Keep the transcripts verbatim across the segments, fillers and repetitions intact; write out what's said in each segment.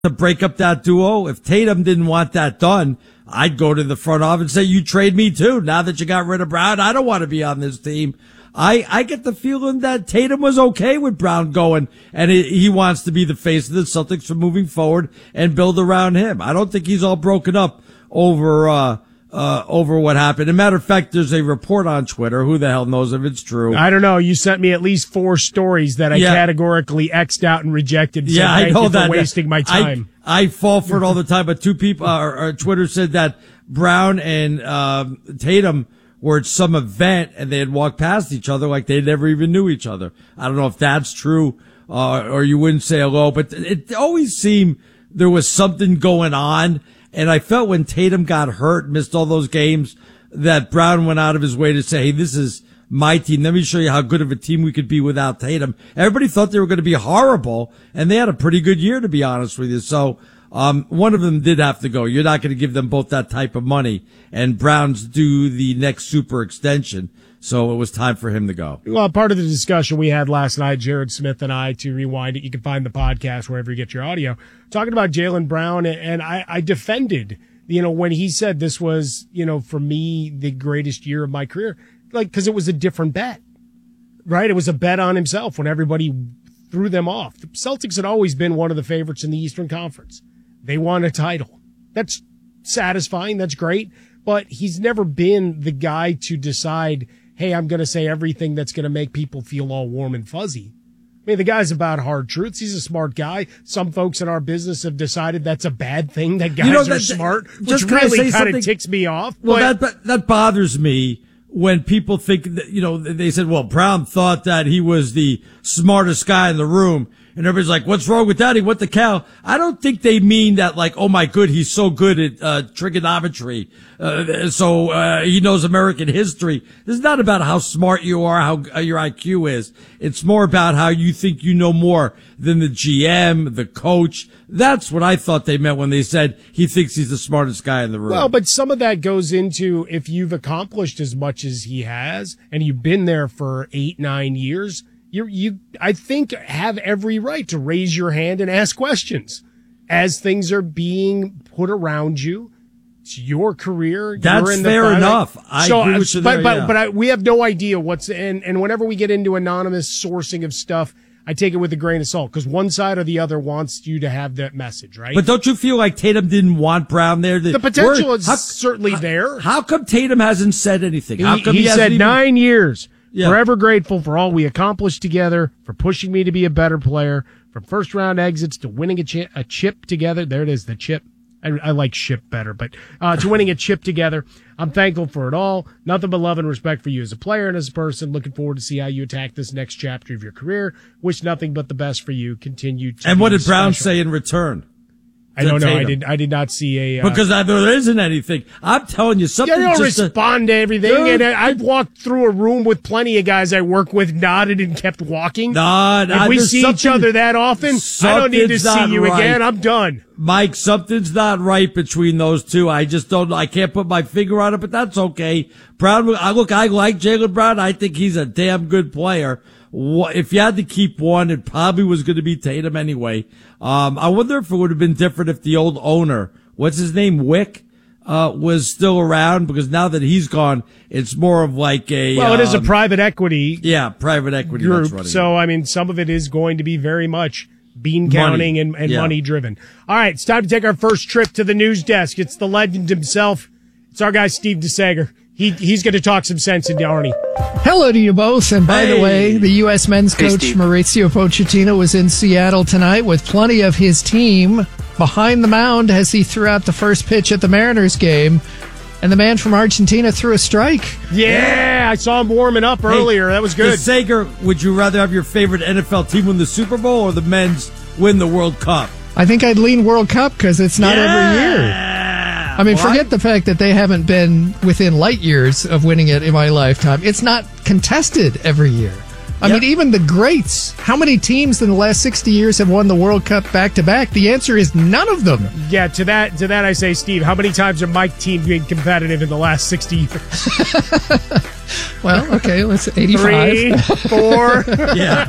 to break up that duo. If Tatum didn't want that done, I'd go to the front office and say, you trade me too. Now that you got rid of Brown, I don't want to be on this team. I, I get the feeling that Tatum was okay with Brown going, and he, he wants to be the face of the Celtics for moving forward and build around him. I don't think he's all broken up over, uh, uh, over what happened. As a matter of fact, there's a report on Twitter. Who the hell knows if it's true? I don't know. You sent me at least four stories that I yeah. categorically X'd out and rejected. So yeah, I know that. Wasting my time. I, I fall for it all the time, but two people, uh, or, or Twitter said that Brown and, um, Tatum were at some event and they had walked past each other like they never even knew each other. I don't know if that's true, uh, or you wouldn't say hello, but it always seemed there was something going on. And I felt when Tatum got hurt, missed all those games, that Brown went out of his way to say, hey, this is my team. Let me show you how good of a team we could be without Tatum. Everybody thought they were going to be horrible, and they had a pretty good year, to be honest with you. So, Um, one of them did have to go. You're not going to give them both that type of money, and Brown's due the next super extension, so it was time for him to go. Well, part of the discussion we had last night, Jared Smith and I, to rewind it, you can find the podcast wherever you get your audio, talking about Jaylen Brown, and I, I defended, you know, when he said this was, you know, for me, the greatest year of my career, like, because it was a different bet, right? It was a bet on himself when everybody threw them off. The Celtics had always been one of the favorites in the Eastern Conference. They won a title. That's satisfying. That's great. But he's never been the guy to decide, hey, I'm going to say everything that's going to make people feel all warm and fuzzy. I mean, the guy's about hard truths. He's a smart guy. Some folks in our business have decided that's a bad thing, that guys you know, that, are smart, which really kind of ticks me off. Well, that, that bothers me when people think that, you know, they said, well, Brown thought that he was the smartest guy in the room. And everybody's like, what's wrong with that? He went to Cal. I don't think they mean that like, oh my good, he's so good at, uh, trigonometry. Uh, so, uh, he knows American history. This is not about how smart you are, how uh, your I Q is. It's more about how you think you know more than the G M, the coach. That's what I thought they meant when they said he thinks he's the smartest guy in the room. Well, but some of that goes into if you've accomplished as much as he has and you've been there for eight, nine years, You, you, I think, have every right to raise your hand and ask questions as things are being put around you. It's your career. That's you're in the fair product. enough. I so, agree with you but, there, but, yeah. but I, we have no idea what's, and, and whenever we get into anonymous sourcing of stuff, I take it with a grain of salt because one side or the other wants you to have that message, right? But don't you feel like Tatum didn't want Brown there? The, the potential Where, is how, certainly how, there. How come Tatum hasn't said anything? How He, come he, he said even, nine years. Yeah. Forever grateful for all we accomplished together, for pushing me to be a better player, from first round exits to winning a, chi- a chip together. There it is, the chip. I, I like ship better, but uh, to winning a chip together. I'm thankful for it all. Nothing but love and respect for you as a player and as a person. Looking forward to see how you attack this next chapter of your career. Wish nothing but the best for you. Continue to And what did Brown special. say in return? I don't know. Tatum. I did. I did not see a uh, because I, there isn't anything. I'm telling you something. You don't just respond a, to everything. Dude, and I've walked through a room with plenty of guys I work with, nodded and kept walking. Nah, nah, if we see each other that often, I don't need to see you right. again. I'm done. Mike, something's not right between those two. I just don't. I can't put my finger on it, but that's okay. Brown. I look. I like Jaylen Brown. I think he's a damn good player. If you had to keep one, it probably was going to be Tatum anyway. Um, I wonder if it would have been different if the old owner, what's his name, Wick, uh, was still around, because now that he's gone, it's more of like a, well, it um, is a private equity. Yeah, private equity group. That's running so, it. I mean, some of it is going to be very much bean counting money. and, and yeah. money driven. All right. It's time to take our first trip to the news desk. It's the legend himself. It's our guy, Steve DeSager. He, he's going to talk some sense into Arnie. Hello to you both. And by hey. the way, the U S men's hey, coach Steve. Mauricio Pochettino was in Seattle tonight with plenty of his team behind the mound as he threw out the first pitch at the Mariners game. And the man from Argentina threw a strike. Yeah, I saw him warming up earlier. Hey, that was good. DeSager, would you rather have your favorite N F L team win the Super Bowl or the men's win the World Cup? I think I'd lean World Cup because it's not yeah. every year. I mean, well, forget I, the fact that they haven't been within light years of winning it in my lifetime. It's not contested every year. I yep. mean, even the greats. How many teams in the last sixty years have won the World Cup back-to-back? The answer is none of them. Yeah, to that, to that I say, Steve, how many times have my team been competitive in the last sixty years? Well, okay, let's eighty-five. Three, four. Yeah.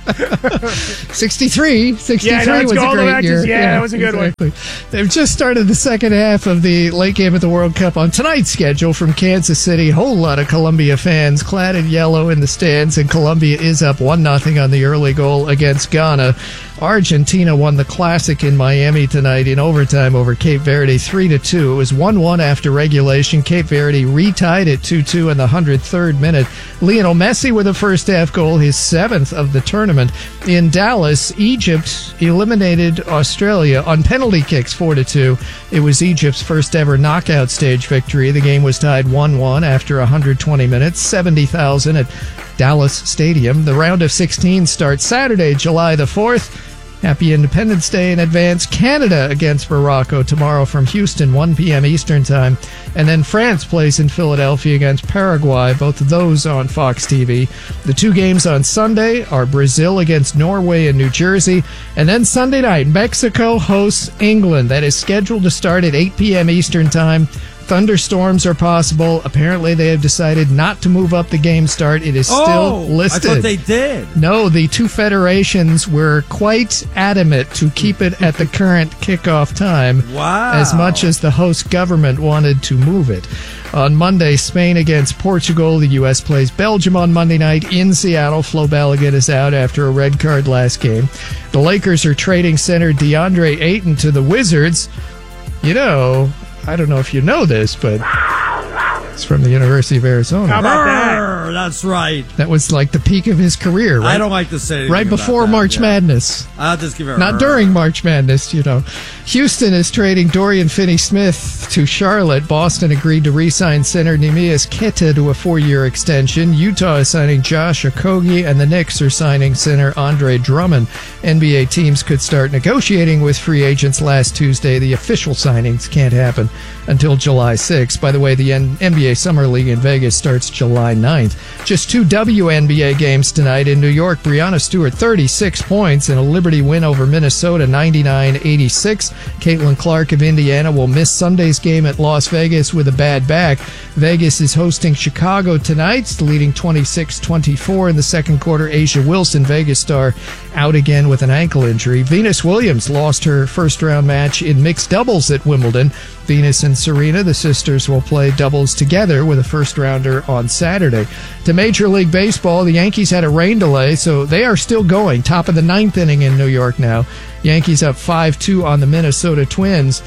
sixty-three. sixty-three yeah, no, was a great great year. Yeah, yeah, that was a good exactly. one. They've just started the second half of the late game of the World Cup on tonight's schedule from Kansas City. Whole lot of Colombia fans clad in yellow in the stands, and Colombia is up one nothing on the early goal against Ghana. Argentina won the Classic in Miami tonight in overtime over Cape Verde three to two. It was one one after regulation. Cape Verde retied at two two in the one hundred third minute. Lionel Messi with a first half goal, his seventh of the tournament. In Dallas, Egypt eliminated Australia on penalty kicks four to two. It was Egypt's first ever knockout stage victory. The game was tied one one after one hundred twenty minutes, seventy thousand at Dallas Stadium. The round of sixteen starts Saturday, July the fourth. Happy Independence Day in advance. Canada against Morocco tomorrow from Houston, one p.m. Eastern Time. And then France plays in Philadelphia against Paraguay, both of those on Fox T V. The two games on Sunday are Brazil against Norway and New Jersey. And then Sunday night, Mexico hosts England. That is scheduled to start at eight p.m. Eastern Time. Thunderstorms are possible. Apparently, they have decided not to move up the game start. It is still oh, listed. I thought they did. No, the two federations were quite adamant to keep it at the current kickoff time. Wow. As much as the host government wanted to move it. On Monday, Spain against Portugal. The U S plays Belgium on Monday night in Seattle. Flo Balogun is out after a red card last game. The Lakers are trading center DeAndre Ayton to the Wizards. You know, I don't know if you know this, but it's from the University of Arizona. How about that? Brr, that's right. That was like the peak of his career, right? I don't like to say anything right before about that, March yeah. Madness. I'll just give it Not a during March Madness, you know. Houston is trading Dorian Finney-Smith to Charlotte. Boston agreed to re-sign center Neemias Queta to a four-year extension. Utah is signing Josh Okogie, and the Knicks are signing center Andre Drummond. N B A teams could start negotiating with free agents last Tuesday. The official signings can't happen until July sixth. By the way, the N B A Summer League in Vegas starts July ninth. Just two W N B A games tonight in New York. Breanna Stewart, thirty-six points in a Liberty win over Minnesota, ninety-nine eighty-six. Caitlin Clark of Indiana will miss Sunday's game at Las Vegas with a bad back. Vegas is hosting Chicago tonight, leading twenty-six twenty-four in the second quarter. Asia Wilson, Vegas star, out again with an ankle injury. Venus Williams lost her first-round match in mixed doubles at Wimbledon. Venus and Serena, the sisters, will play doubles together with a first-rounder on Saturday. To Major League Baseball, the Yankees had a rain delay, so they are still going. Top of the ninth inning in New York now. Yankees up five two on the Minnesota Twins.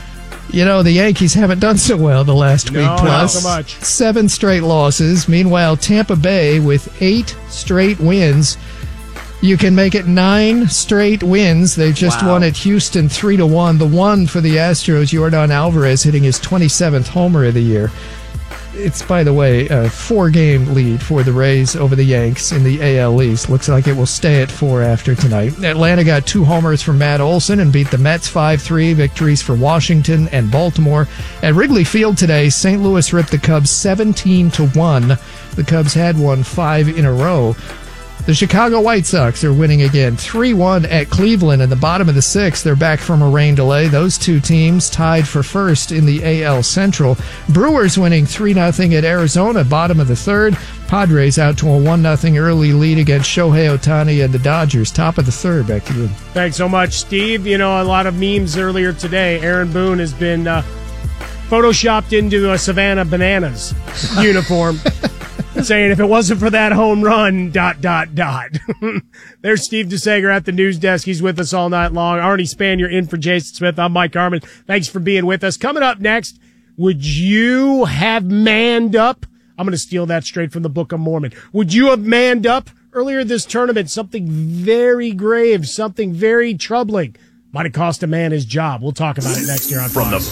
You know, the Yankees haven't done so well the last no, week plus. Not so much. Seven straight losses. Meanwhile, Tampa Bay with eight straight wins. You can make it nine straight wins. They've just wow. won at Houston three to one. The one for the Astros, Yordan Alvarez hitting his twenty-seventh homer of the year. It's, by the way, a four-game lead for the Rays over the Yanks in the A L East. Looks like it will stay at four after tonight. Atlanta got two homers from Matt Olson and beat the Mets five three. Victories for Washington and Baltimore. At Wrigley Field today, Saint Louis ripped the Cubs seventeen to one. The Cubs had won five in a row. The Chicago White Sox are winning again, three one at Cleveland in the bottom of the sixth. They're back from a rain delay. Those two teams tied for first in the A L Central. Brewers winning three nothing at Arizona, bottom of the third. Padres out to a one nothing early lead against Shohei Ohtani and the Dodgers, top of the third. Back to you. Thanks so much, Steve. You know, a lot of memes earlier today. Aaron Boone has been uh, photoshopped into a Savannah Bananas uniform. Saying if it wasn't for that home run, dot, dot, dot. There's Steve DeSager at the news desk. He's with us all night long. Arnie Spanier in for Jason Smith. I'm Mike Harmon. Thanks for being with us. Coming up next, would you have manned up? I'm going to steal that straight from the Book of Mormon. Would you have manned up earlier this tournament? Something very grave, something very troubling. Might have cost a man his job. We'll talk about it next year on From Fox. the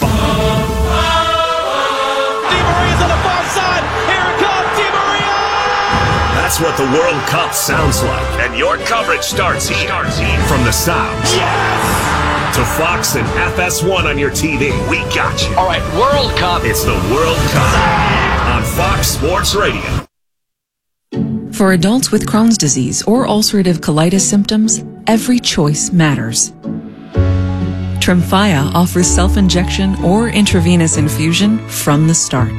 DeMaria's on the far side. Here it comes, DeMaria! That's what the World Cup sounds like. And your coverage starts here. Starts here. From the South. Yes! To Fox and F S one on your T V. We got you. All right, World Cup. It's the World Cup on Fox Sports Radio. For adults with Crohn's disease or ulcerative colitis symptoms, every choice matters. Tremfya offers self-injection or intravenous infusion from the start.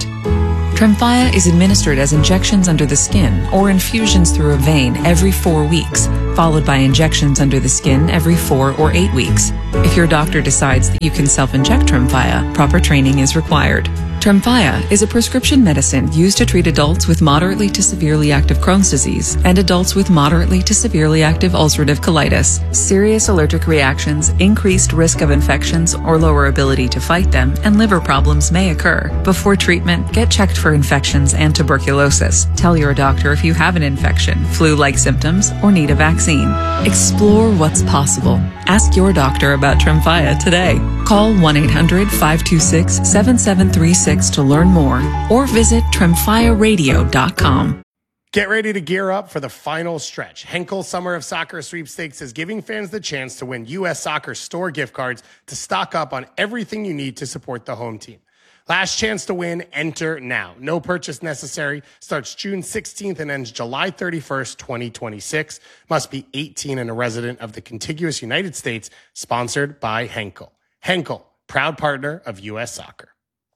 Tremfya is administered as injections under the skin or infusions through a vein every four weeks, followed by injections under the skin every four or eight weeks. If your doctor decides that you can self-inject Tremfya, proper training is required. Tremfya is a prescription medicine used to treat adults with moderately to severely active Crohn's disease and adults with moderately to severely active ulcerative colitis. Serious allergic reactions, increased risk of infections or lower ability to fight them, and liver problems may occur. Before treatment, get checked for infections and tuberculosis. Tell your doctor if you have an infection, flu-like symptoms, or need a vaccine. Explore what's possible. Ask your doctor about Tremfya today. Call one eight hundred, five two six, seven seven three six to learn more or visit tremfya radio dot com. Get ready to gear up for the final stretch. Henkel Summer of Soccer Sweepstakes is giving fans the chance to win U S Soccer store gift cards to stock up on everything you need to support the home team. Last chance to win, enter now. No purchase necessary. Starts June sixteenth and ends July thirty-first, twenty twenty-six. Must be eighteen and a resident of the contiguous United States. Sponsored by Henkel. Henkel, proud partner of U S Soccer.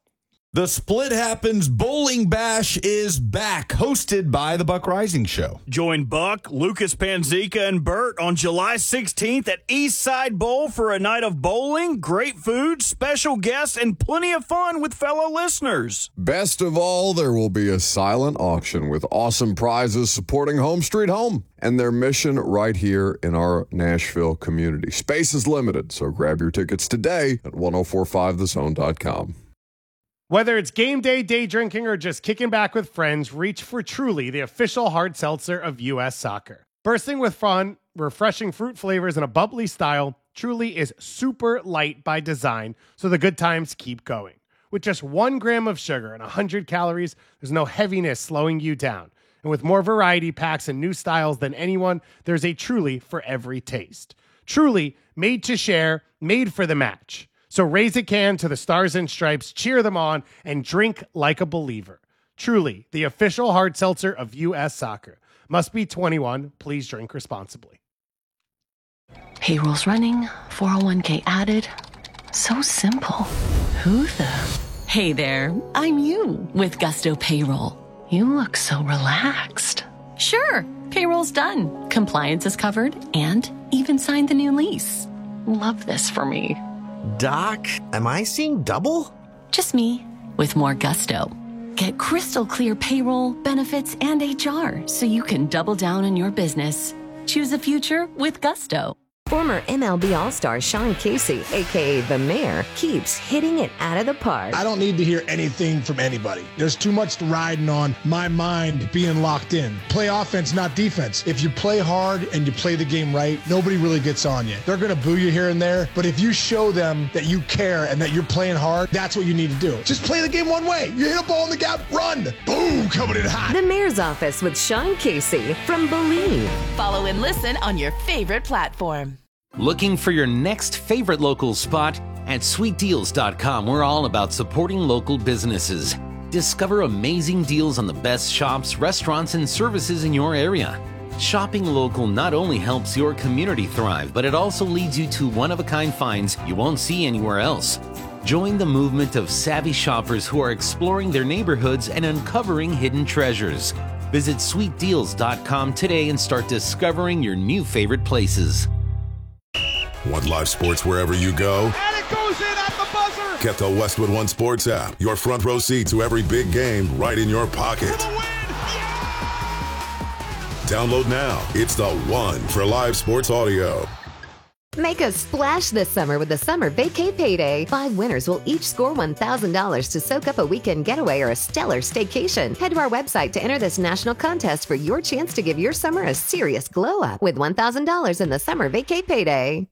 The Split Happens Bowling Bash is back, hosted by the Buck Rising Show. Join Buck, Lucas Panzica, and Bert on July sixteenth at Eastside Bowl for a night of bowling, great food, special guests, and plenty of fun with fellow listeners. Best of all, there will be a silent auction with awesome prizes supporting Home Street Home and their mission right here in our Nashville community. Space is limited, so grab your tickets today at ten forty-five the zone dot com. Whether it's game day, day drinking, or just kicking back with friends, reach for Truly, the official hard seltzer of U S Soccer. Bursting with fun, refreshing fruit flavors, and a bubbly style, Truly is super light by design, so the good times keep going. With just one gram of sugar and one hundred calories, there's no heaviness slowing you down. And with more variety packs and new styles than anyone, there's a Truly for every taste. Truly, made to share, made for the match. So raise a can to the Stars and Stripes, cheer them on, and drink like a believer. Truly, the official hard seltzer of U S Soccer. Must be twenty-one. Please drink responsibly. Payroll's running, four oh one k added. So simple. Who the? Hey there, I'm you with Gusto Payroll. You look so relaxed. Sure, payroll's done. Compliance is covered and even signed the new lease. Love this for me. Doc, am I seeing double? Just me, with more gusto. Get crystal clear payroll, benefits, and H R so you can double down on your business. Choose a future with Gusto. Former M L B All-Star Sean Casey, a k a. The Mayor, keeps hitting it out of the park. I don't need to hear anything from anybody. There's too much riding on my mind being locked in. Play offense, not defense. If you play hard and you play the game right, nobody really gets on you. They're going to boo you here and there, but if you show them that you care and that you're playing hard, that's what you need to do. Just play the game one way. You hit a ball in the gap, run. Boom, coming in hot. The Mayor's Office with Sean Casey from Believe. Follow and listen on your favorite platform. Looking for your next favorite local spot? At sweet deals dot com, we're all about supporting local businesses. Discover amazing deals on the best shops, restaurants, and services in your area. Shopping local not only helps your community thrive, but it also leads you to one-of-a-kind finds you won't see anywhere else. Join the movement of savvy shoppers who are exploring their neighborhoods and uncovering hidden treasures. Visit sweet deals dot com today and start discovering your new favorite places. Want live sports wherever you go? And it goes in at the buzzer! Get the Westwood One Sports app. Your front row seat to every big game right in your pocket. For the win! Yeah! Download now. It's the one for live sports audio. Make a splash this summer with the Summer Vacay Payday. Five winners will each score one thousand dollars to soak up a weekend getaway or a stellar staycation. Head to our website to enter this national contest for your chance to give your summer a serious glow up with one thousand dollars in the Summer Vacay Payday.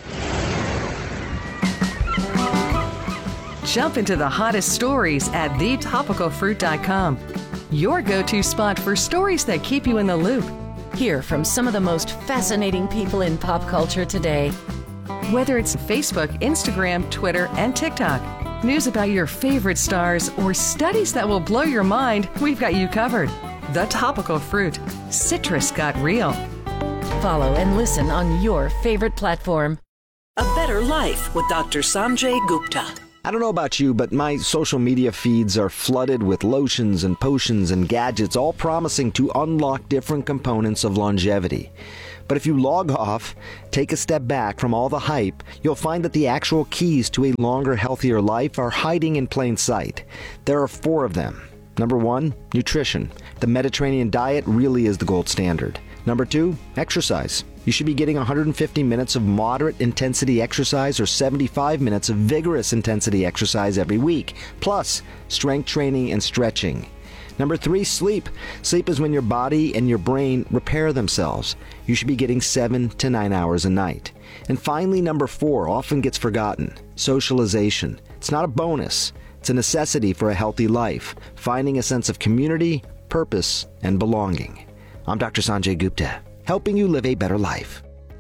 Jump into the hottest stories at the topical fruit dot com. Your go-to spot for stories that keep you in the loop. Hear from some of the most fascinating people in pop culture today. Whether it's Facebook, Instagram, Twitter, and TikTok, news about your favorite stars, or studies that will blow your mind, we've got you covered. The Topical Fruit. Citrus got real. Follow and listen on your favorite platform. A Better Life with Doctor Sanjay Gupta. I don't know about you, but my social media feeds are flooded with lotions and potions and gadgets, all promising to unlock different components of longevity. But if you log off, take a step back from all the hype, you'll find that the actual keys to a longer, healthier life are hiding in plain sight. There are four of them. Number one, nutrition. The Mediterranean diet really is the gold standard. Number two, exercise. You should be getting one hundred fifty minutes of moderate intensity exercise or seventy-five minutes of vigorous intensity exercise every week, plus strength training and stretching. Number three, sleep. Sleep is when your body and your brain repair themselves. You should be getting seven to nine hours a night. And finally, number four often gets forgotten, socialization. It's not a bonus. It's a necessity for a healthy life, finding a sense of community, purpose, and belonging. I'm Doctor Sanjay Gupta, helping you live a better life.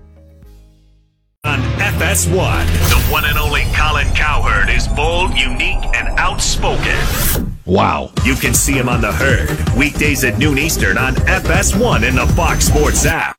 On F S one, the one and only Colin Cowherd is bold, unique, and outspoken. Wow. You can see him on The Herd, weekdays at noon Eastern on F S one in the Fox Sports app.